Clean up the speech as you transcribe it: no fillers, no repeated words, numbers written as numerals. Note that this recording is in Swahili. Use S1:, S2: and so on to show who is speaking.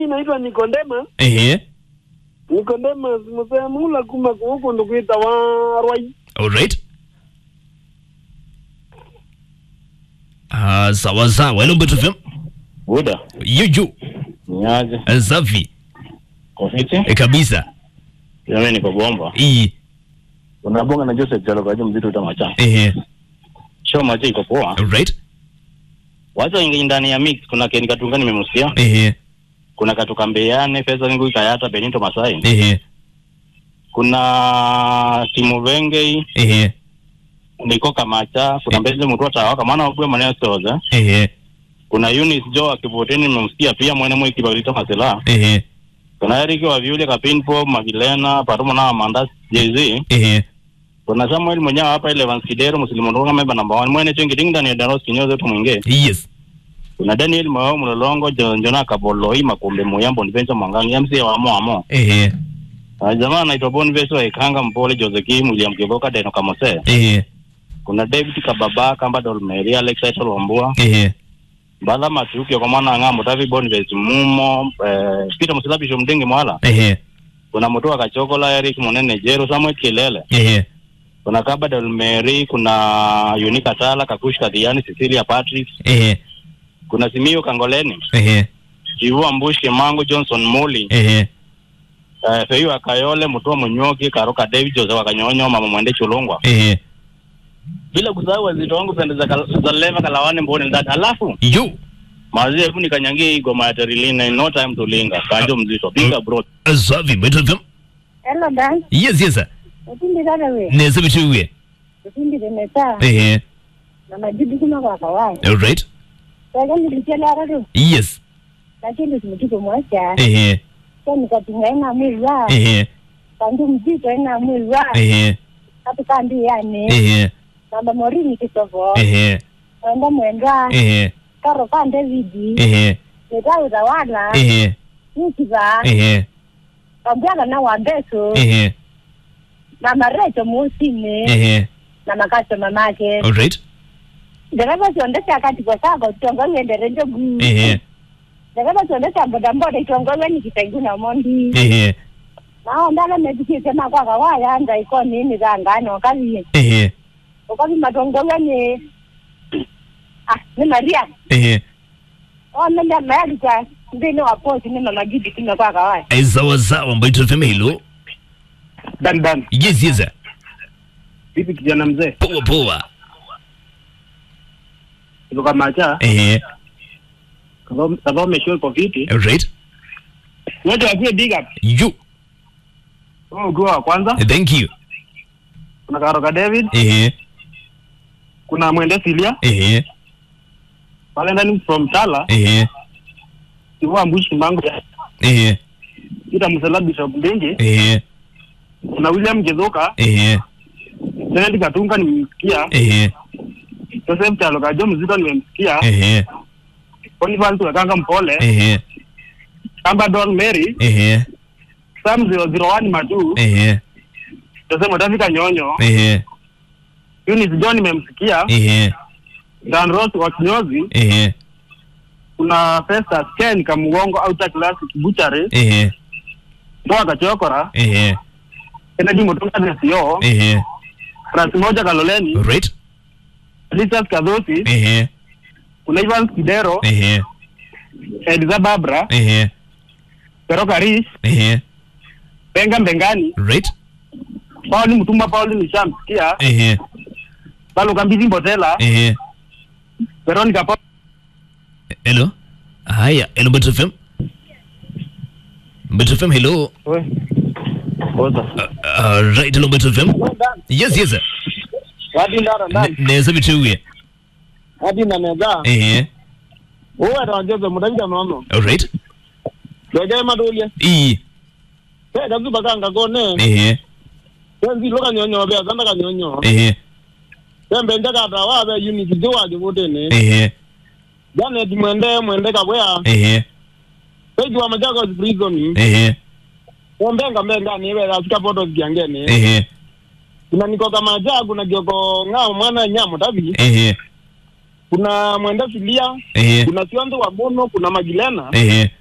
S1: inaitwa Nicodemus. Nicodemus msemula kuma huko ndo kuita warwai.
S2: Alright. Sawa sawa. Hello Mbeto FM.
S3: Buda.
S2: Yuju.
S3: Nyaje.
S2: Safi.
S3: Kofiti?
S2: Kabisa.
S3: Yame niko bomba. Unabonga na Joseph Jaloka mzito utamacha. Show maji iko poa.
S2: Alright.
S3: Wacha ingi ndani ya mix kuna Ken Katunga nimemusikia. Kuna Katukambeane, Pesa Ningu Ikayata, Benito Masai. Kuna Timu Vengei. Niko Kamacha, kuna Mbeze Mutota waka maana wakwe maneno soza. Kuna Eunice Joe akivoteni nimemusikia pia mwene mwe Kibarito Masela. Kuna Eric wa Viule Kapinpo, Magilena, Parumo na Amanda JZ. Kuna Samuel mwenyewe hapa ile Evans Kidero Muslimu Ndonga member number 1 mwene chengi dinga ni Danos Kinyoze tu mwinge.
S2: Yes.
S3: Kuna Daniel Mao Mulolongo Jona Kaboloi Makombe Moyambo Nivenza Mwangangi MC wa Amo. Jamaa anaitwa Boniface wa Ikanga Mpole Joseki William Kiboka Deno Kamose. Kuna David Kababa Kamba Dolmeria Alex Aitol Wambua. Bala Matuki kwa maana ngambo David Boniface Mumo Peter Musilabi Shomdenge Mwala. Kuna Mutoa Kachokola Eric Monene Jero Samuel Kilele. Kuna Kaba Dolmeri, kuna Unika Tala Kakushka Diani Cecilia Patrick. Kuna Simio Kangoleni. Jivu Ambushi Mango Johnson Moli. Feyu Akayole Mutua Munyoki Karoka David Jose Wakanyonyo Mama Mwende Chulongwa. Bila kusahau wazito wangu pendeza za leva Kalawane Mboni ndani. Alafu mazie hebu nikanyangie Igoma ya Terilina in no time to linga. Kanjo mzito. Binga bro.
S2: Safi Mbeto FM.
S4: Hello Dan.
S2: Yes we.
S4: Utindi dada we.
S2: Neza bituwe.
S4: Utindi demeta. Na majibu kuna kwa kawai.
S2: Alright.
S4: Sasa nilichela rado.
S2: Yes.
S4: Lakini tumtuko mwacha. Sasa nikatungaina mwiza. Kandu mzito ina mwiza. Hapo kandi yani. Namba morini kisovo. Namba mwenda. Karo kande vidi. Nitau zawala. Nikiza. Kambiaga na wabeso. Na marecho musime. Na makacho mamake.
S2: Alright.
S4: Dereva tuondesha kati kwa sako tuongowe nderenjo gu. Dereva tuondesha boda tuongowe nikitenguna mondi. Na ndala mediki sema kwa kawaya anda iko nini zangano kazi. Ukabi matongowe ni ni Maria. Nenda mahali kwa ndino wapozi ni mama Judi kima kwa kawaya.
S2: Sawa Mbeto FM hilo.
S1: Dan.
S2: Yes.
S1: Vipi kijana mzee?
S2: Poa.
S1: Kutoka Macha. Kama umeshow kwa viti.
S2: Alright.
S1: Wote wakie big up.
S2: You.
S1: Kwa kwanza.
S2: Thank you.
S1: Kuna Karoka David. Kuna Mwende Silia. Pale ndani from Tala. Jivu Ambushi Mango. Ita Musela Bishop Ndenge. Kuna William Jezoka. Tena Katunga nimemsikia. Joseph Jaloka mzito nimemsikia. Boniface Wakanga Mpole. Kamba Don Mary. Sam 001 Matu. Jose Motafika Nyonyo. Eunice John nimemsikia. Dan Ross wa Kinyozi. Kuna Festus Ken Kamugongo Outer Classic Butchery. Mboa Kachokora. Kennedy Mutunga Nesio. Rasi moja Kaloleni.
S2: Right.
S4: Richard Kadhosi, kuna Ivan Kidero, Eliza Babra, Pero Karish, Benga Mbengani,
S2: right?
S4: Pauli Mutumba Pauli nishamsikia, Balo Kambizi Mbotela, Veronica Pauli.
S2: Hello? Haya, hello Mbeto FM. Mbeto FM, hello. Right, hello Mbeto FM. Yes, yes sir.
S1: Wadi ndara.
S2: Neza bituwe.
S1: Wadi na mega. Owa tawajobe mudanja mama.
S2: Alright.
S1: Doje madolia. Pega zubakanga gone. Wenzi loka nyonyo be azanda ka nyonyo. Tembe ndaka dawa be unity jowa jote ne. Jane di mwende ka bwa. Peji wa majago prison. Ombenga mbenga niwe asika photos giangene. Kuna niko kama jagu na gioko ngao mwana nyamo tabi.
S4: Kuna Mwenda Silia, kuna Sionzo wa Bono, kuna Magilena.